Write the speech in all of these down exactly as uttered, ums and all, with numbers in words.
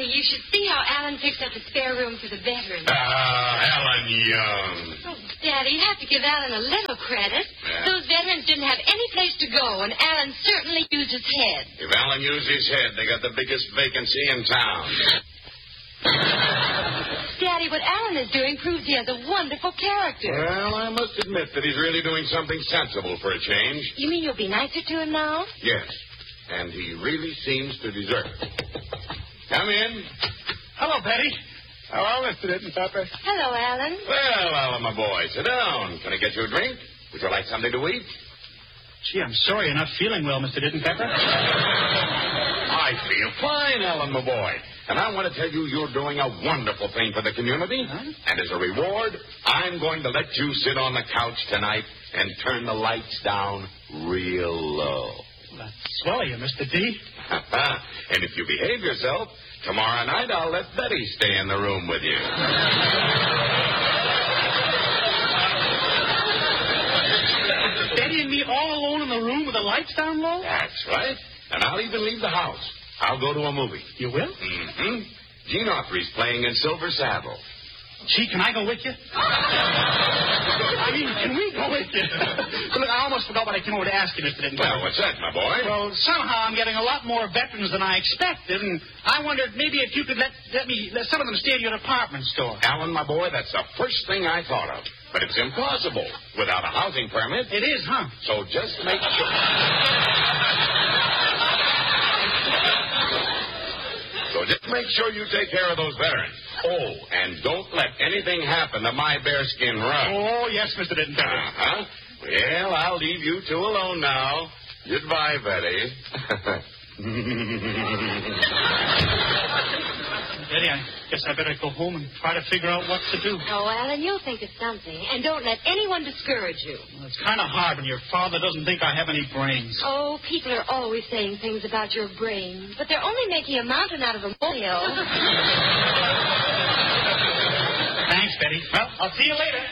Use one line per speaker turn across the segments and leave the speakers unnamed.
Daddy, you should see how Alan fixed up a spare room for the veterans.
Ah, Alan Young.
Oh, Daddy, you have to give Alan a little credit.
Yeah.
Those veterans didn't have any place to go, and Alan certainly used his head.
If Alan used his head, they got the biggest vacancy in town.
Daddy, what Alan is doing proves he has a wonderful character.
Well, I must admit that he's really doing something sensible for a change.
You mean you'll be nicer to him now?
Yes, and he really seems to deserve it. Come in.
Hello, Betty. Hello, Mister Denton Pepper.
Hello, Alan.
Well, Alan, my boy, sit down. Can I get you a drink? Would you like something to eat?
Gee, I'm sorry you're not feeling well, Mister Denton Pepper.
I feel fine, Alan, my boy. And I want to tell you you're doing a wonderful thing for the community.
Huh?
And as a reward, I'm going to let you sit on the couch tonight and turn the lights down real low.
Well, that's swell of you, Mister D.
And if you behave yourself, tomorrow night I'll let Betty stay in the room with you.
Betty and me all alone in the room with the lights down low?
That's right. And I'll even leave the house. I'll go to a movie.
You will?
Mm-hmm. Gene Autry's playing in Silver Saddle.
Gee, can I go with you? I mean, can we go with you? Look, I almost forgot what I came over to ask you, Mister Denton.
Well, what's that, my boy?
Well, somehow I'm getting a lot more veterans than I expected, and I wondered maybe if you could let, let me let some of them stay at your department store.
Alan, my boy, that's the first thing I thought of. But it's impossible without a housing permit.
It is, huh?
So just make sure... So just make sure you take care of those veterans. Oh, and don't let anything happen to my bearskin rug.
Oh, yes, Mister Denton.
Uh-huh. Well, I'll leave you two alone now. Goodbye, Betty.
Betty, I guess I better go home and try to figure out what to do.
Oh, Alan, you'll think of something. And don't let anyone discourage you.
Well, it's kind of hard when your father doesn't think I have any brains.
Oh, people are always saying things about your brain. But they're only making a mountain out of a molehill.
Thanks, Betty. Well, I'll see you later.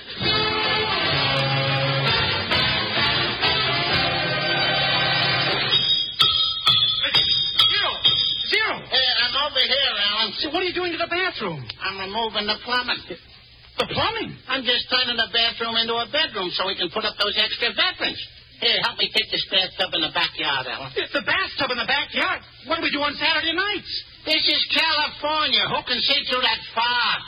Zero! Zero!
Hey, I'm over here, Alan.
So what are you doing to the bathroom?
I'm removing the plumbing.
The plumbing?
I'm just turning the bathroom into a bedroom so we can put up those extra veterans. Here, help me take this bathtub in the backyard, Alan.
It's the bathtub in the backyard. What do we do on Saturday nights?
This is California. Who can see through that fog?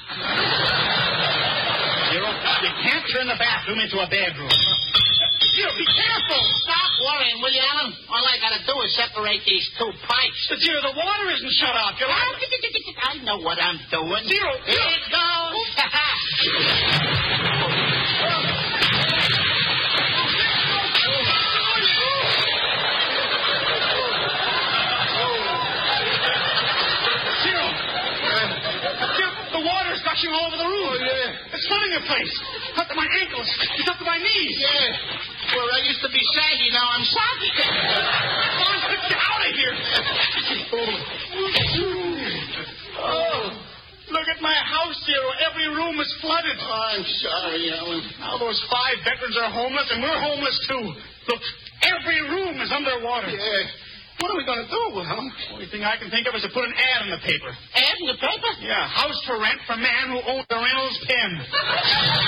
Zero, you can't turn the bathroom into a bedroom. Zero, be careful.
Stop worrying, will you, Alan? All I gotta do is separate these two pipes.
But, Zero, the water isn't shut off. You're
I know what I'm doing.
Zero,
Here
Zero.
it goes.
Zero. Zero, the water's gushing all over the room.
Oh, yeah.
It's flooding the place. Up to my ankles. It's up to my knees.
Yeah. Well, I used to be saggy. Now I'm soggy.
Come on, get out of here. Oh, look at my house, Zero. Every room is flooded.
Oh, I'm sorry, Alan.
Now those five veterans are homeless, and we're homeless, too. Look, every room is underwater.
Yeah. What are we going to do, Will?
The only thing I can think of is to put an ad in the paper.
Ad in the paper?
Yeah, house for rent for man who owns a Reynolds pen.